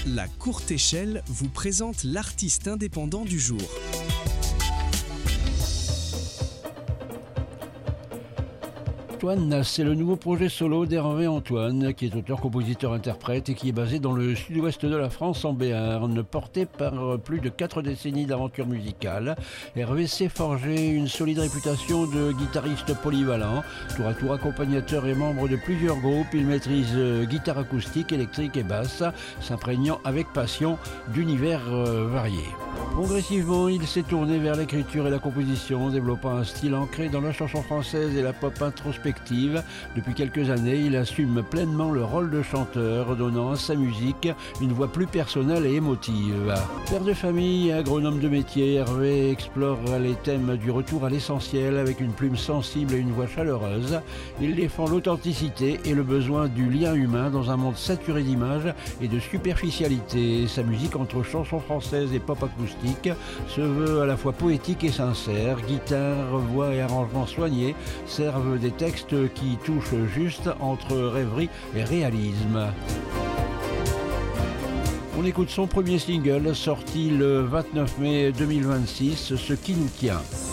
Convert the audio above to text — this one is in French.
La Courte Échelle vous présente l'artiste indépendant du jour. Antoine, c'est le nouveau projet solo d'Hervé Antoine, qui est auteur, compositeur, interprète et qui est basé dans le sud-ouest de la France, en Béarn. Porté par plus de 4 décennies d'aventure musicale, Hervé s'est forgé une solide réputation de guitariste polyvalent. Tour à tour accompagnateur et membre de plusieurs groupes, il maîtrise guitare acoustique, électrique et basse, s'imprégnant avec passion d'univers variés. Progressivement, il s'est tourné vers l'écriture et la composition, développant un style ancré dans la chanson française et la pop introspective. Depuis quelques années, il assume pleinement le rôle de chanteur, donnant à sa musique une voix plus personnelle et émotive. Père de famille et agronome de métier, Hervé explore les thèmes du retour à l'essentiel avec une plume sensible et une voix chaleureuse. Il défend l'authenticité et le besoin du lien humain dans un monde saturé d'images et de superficialité. Sa musique entre chansons françaises et pop acoustique se veut à la fois poétique et sincère. Guitare, voix et arrangements soignés servent des textes qui touchent juste entre rêverie et réalisme. On écoute son premier single sorti le 29 mai 2026, Ce qui nous tient.